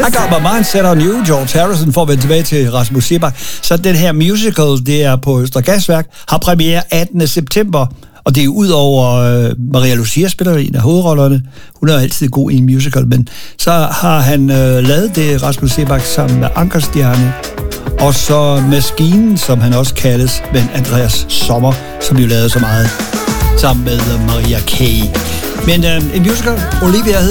I Got My Mind Set On You, George Harrison, for at vende tilbage til Rasmus Seebach. Så den her musical, det er på Østre Gasværk, har premiere 18. september, og det er ud over Maria Lucia spiller en af hovedrollerne. Hun er altid god i en musical, men så har han lavet det, Rasmus Seebach, sammen med Ankerstjerne, og så Maskinen, som han også kaldes, men Andreas Sommer, som jo lavede så meget sammen med Maria Kay. Men en musical, Olivia